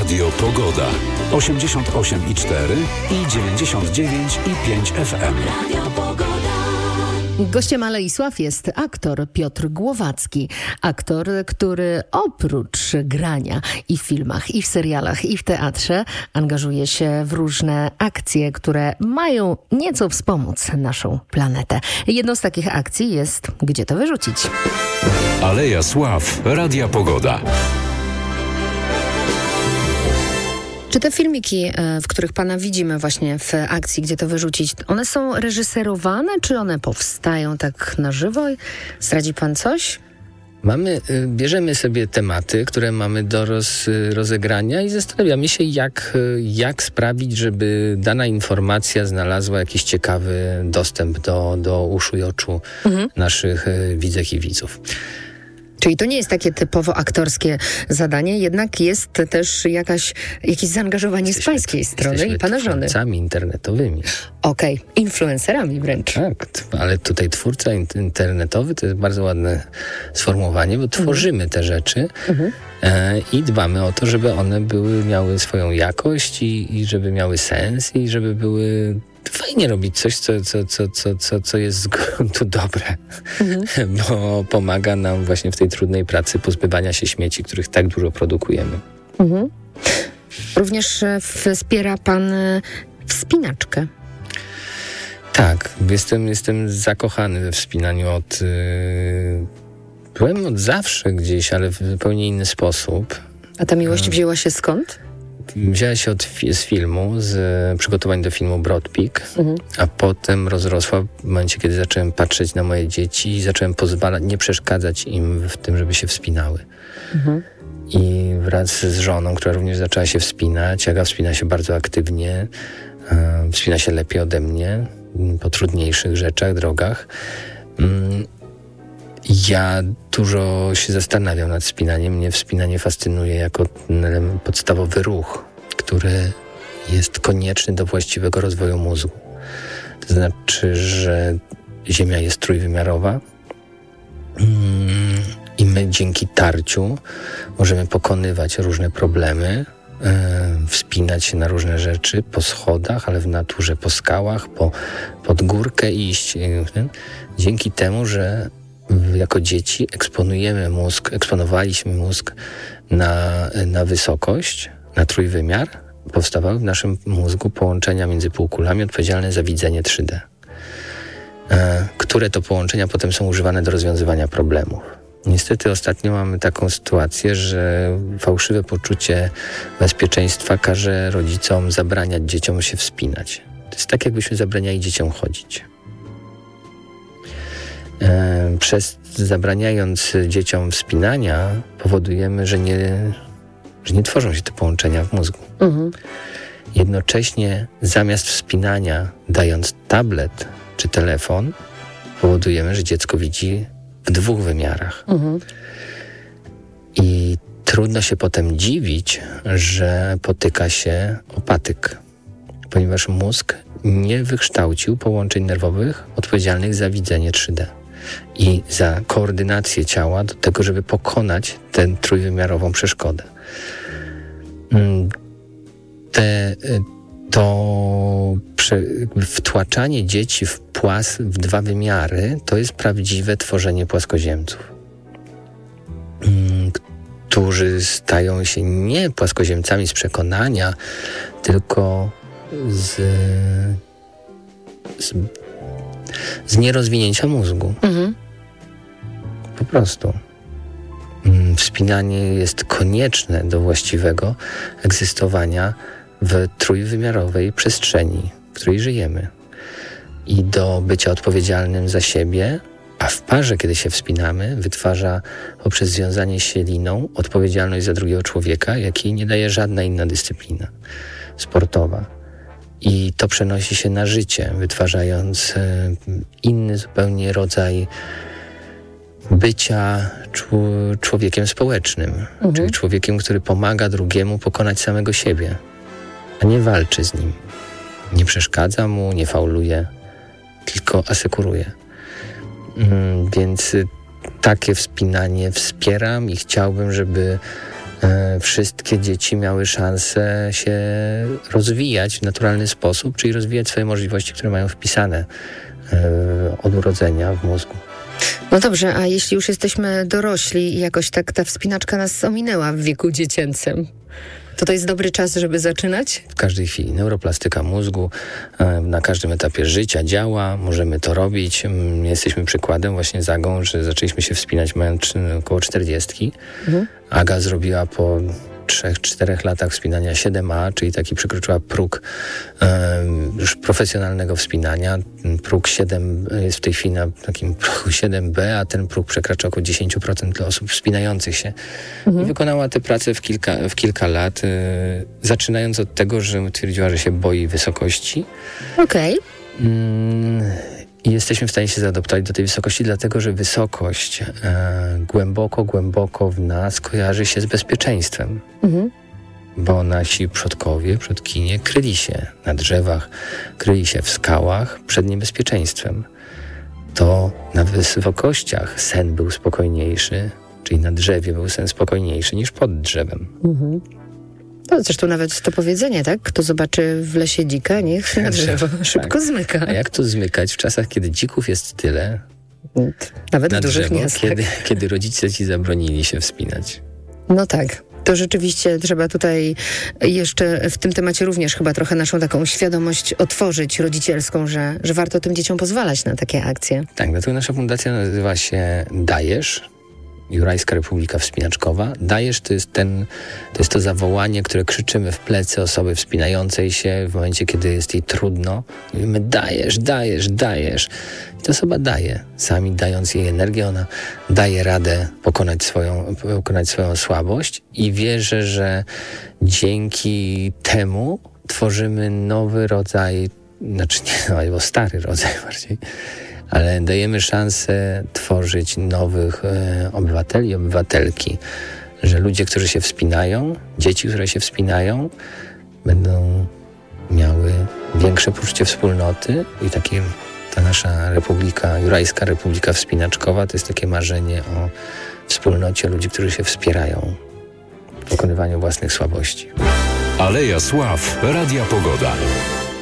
Radio Pogoda. 88,4 i 99,5 FM. Radio Pogoda. Gościem Alei Sław jest aktor Piotr Głowacki. Aktor, który oprócz grania i w filmach, i w serialach, i w teatrze angażuje się w różne akcje, które mają nieco wspomóc naszą planetę. Jedną z takich akcji jest Gdzie to wyrzucić? Aleja Sław, Radia Pogoda. Czy te filmiki, w których pana widzimy właśnie w akcji Gdzie to wyrzucić, one są reżyserowane, czy one powstają tak na żywo? Zdradzi pan coś? Bierzemy sobie tematy, które mamy do rozegrania i zastanawiamy się, jak sprawić, żeby dana informacja znalazła jakiś ciekawy dostęp do uszu i oczu naszych widzek i widzów. Czyli to nie jest takie typowo aktorskie zadanie, jednak jest też jakieś zaangażowanie z pańskiej strony i pana żony. Twórcami internetowymi. Okej, influencerami wręcz. Tak, ale tutaj twórca internetowy to jest bardzo ładne sformułowanie, bo tworzymy te rzeczy i dbamy o to, żeby one miały swoją jakość i żeby miały sens i żeby były... Fajnie robić coś, co jest z gruntu dobre, bo pomaga nam właśnie w tej trudnej pracy pozbywania się śmieci, których tak dużo produkujemy. Również wspiera pan wspinaczkę. Tak, jestem zakochany we wspinaniu byłem od zawsze gdzieś, ale w zupełnie inny sposób. A ta miłość wzięła się skąd? Wzięła się z filmu, z przygotowań do filmu Broad Peak, a potem rozrosła w momencie, kiedy zacząłem patrzeć na moje dzieci i zacząłem nie przeszkadzać im w tym, żeby się wspinały. I wraz z żoną, która również zaczęła się wspinać, Aga wspina się bardzo aktywnie, wspina się lepiej ode mnie po trudniejszych rzeczach, drogach. Ja dużo się zastanawiam nad wspinaniem. Mnie wspinanie fascynuje jako podstawowy ruch, który jest konieczny do właściwego rozwoju mózgu. To znaczy, że Ziemia jest trójwymiarowa i my dzięki tarciu możemy pokonywać różne problemy, wspinać się na różne rzeczy po schodach, ale w naturze po skałach, pod górkę iść. Dzięki temu, że jako dzieci eksponowaliśmy mózg na wysokość, na trójwymiar. Powstawały w naszym mózgu połączenia między półkulami odpowiedzialne za widzenie 3D, które to połączenia potem są używane do rozwiązywania problemów. Niestety ostatnio mamy taką sytuację, że fałszywe poczucie bezpieczeństwa każe rodzicom zabraniać dzieciom się wspinać. To jest tak, jakbyśmy zabraniali dzieciom chodzić. Zabraniając dzieciom wspinania, powodujemy, że nie tworzą się te połączenia w mózgu. Jednocześnie zamiast wspinania, dając tablet czy telefon, powodujemy, że dziecko widzi w 2 wymiarach. I trudno się potem dziwić, że potyka się o patyk, ponieważ mózg nie wykształcił połączeń nerwowych odpowiedzialnych za widzenie 3D i za koordynację ciała do tego, żeby pokonać tę trójwymiarową przeszkodę. Wtłaczanie dzieci w 2 wymiary to jest prawdziwe tworzenie płaskoziemców, którzy stają się nie płaskoziemcami z przekonania, tylko z nierozwinięcia mózgu. Po prostu. Wspinanie jest konieczne do właściwego egzystowania w trójwymiarowej przestrzeni, w której żyjemy. I do bycia odpowiedzialnym za siebie, a w parze, kiedy się wspinamy, wytwarza poprzez związanie się liną odpowiedzialność za drugiego człowieka, jakiej nie daje żadna inna dyscyplina sportowa. I to przenosi się na życie, wytwarzając inny zupełnie rodzaj bycia człowiekiem społecznym, czyli człowiekiem, który pomaga drugiemu pokonać samego siebie, a nie walczy z nim. Nie przeszkadza mu, nie fauluje, tylko asekuruje. Więc takie wspinanie wspieram i chciałbym, żeby wszystkie dzieci miały szansę się rozwijać w naturalny sposób, czyli rozwijać swoje możliwości, które mają wpisane od urodzenia w mózgu. No dobrze, a jeśli już jesteśmy dorośli i jakoś tak ta wspinaczka nas ominęła w wieku dziecięcym, to jest dobry czas, żeby zaczynać? W każdej chwili. Neuroplastyka mózgu na każdym etapie życia działa, możemy to robić. Jesteśmy przykładem właśnie z Agą, że zaczęliśmy się wspinać mając około 40. Aga zrobiła po 3-4 latach wspinania 7A, czyli taki przekroczyła próg już profesjonalnego wspinania. Próg 7 jest w tej chwili na takim progu 7B, a ten próg przekracza około 10% dla osób wspinających się. I wykonała tę pracę w kilka lat, zaczynając od tego, że twierdziła, że się boi wysokości. Okej. I jesteśmy w stanie się zaadoptować do tej wysokości, dlatego że wysokość głęboko w nas kojarzy się z bezpieczeństwem. Bo nasi przodkowie kryli się na drzewach, kryli się w skałach przed niebezpieczeństwem. To na wysokościach sen był spokojniejszy, czyli na drzewie był sen spokojniejszy niż pod drzewem. No, zresztą nawet to powiedzenie, tak? Kto zobaczy w lesie dzika, niech na drzewo szybko zmyka. A jak to zmykać w czasach, kiedy dzików jest tyle? Nawet na w dużych drzewo, miastach. kiedy rodzice ci zabronili się wspinać. No tak. To rzeczywiście trzeba tutaj jeszcze w tym temacie również chyba trochę naszą taką świadomość otworzyć rodzicielską, że warto tym dzieciom pozwalać na takie akcje. Tak, dlatego nasza fundacja nazywa się Dajesz, Jurajska Republika Wspinaczkowa. Dajesz to jest to zawołanie, które krzyczymy w plecy osoby wspinającej się w momencie, kiedy jest jej trudno. Mówimy dajesz, dajesz, dajesz. I ta osoba daje. Sami dając jej energię, ona daje radę pokonać swoją słabość i wierzę, że dzięki temu tworzymy nowy rodzaj, albo stary rodzaj bardziej, ale dajemy szansę tworzyć nowych obywateli i obywatelki, że ludzie, którzy się wspinają, dzieci, które się wspinają, będą miały większe poczucie wspólnoty i ta nasza republika, Jurajska Republika Wspinaczkowa, to jest takie marzenie o wspólnocie ludzi, którzy się wspierają w pokonywaniu własnych słabości. Aleja Sław, Radia Pogoda.